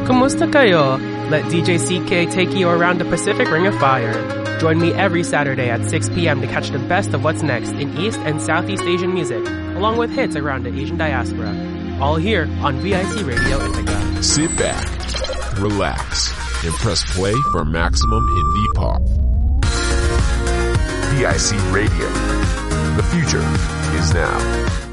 Kumusta kayo? Let DJ CK take you around the Pacific Ring of Fire. Join me every Saturday at 6 p.m. to catch the best of what's next in East and Southeast Asian music, along with hits around the Asian diaspora. All here on VIC Radio Ithaca. Sit back, relax, and press play for maximum indie pop. VIC Radio. The future is now.